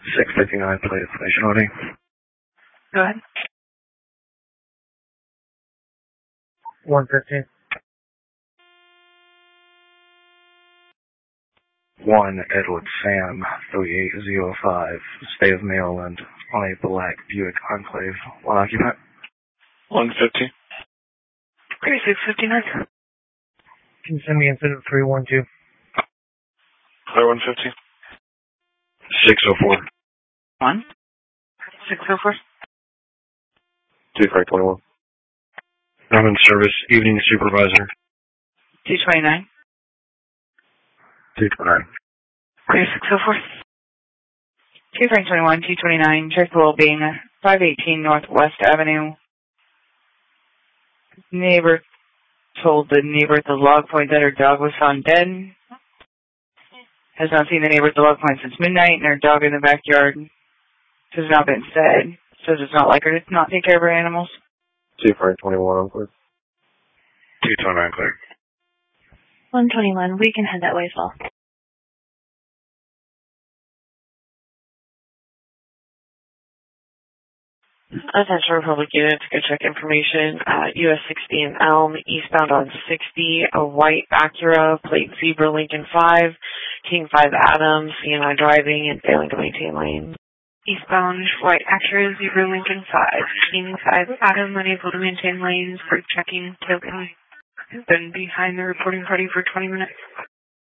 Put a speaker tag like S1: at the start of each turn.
S1: 659 plate information loading.
S2: Go ahead.
S3: 115.
S1: 1 Edward Sam 3805, State of Maryland, on a black Buick Enclave. 1 occupant.
S4: 150.
S2: Okay, 659.
S3: Can you send me incident 312?
S4: Clear 150.
S1: 604.
S2: 1. 604.
S4: 2521.
S1: I'm in service, evening supervisor.
S2: 229.
S1: 229.
S2: Clear 604. 221, 229, Checkpool being 518 Northwest Avenue. Neighbor told the neighbor at the log point that her dog was found dead. Has not seen the neighbor at the log point since midnight, and her dog in the backyard has not been fed. Says it's not like her to not take care of her animals.
S4: 2521 on clear.
S1: 229 clear.
S5: 121, we can head that way as well.
S6: Attention Republic units, go check information. US 60 and Elm, eastbound on 60, a white Acura, plate Zebra Lincoln 5, King 5 Adams, CNI driving and failing to maintain lane.
S7: Eastbound, white Acura, Zebra Lincoln 5, King 5 Adam, unable to maintain lanes, brake checking, tailgate. Been behind the reporting party for 20 minutes.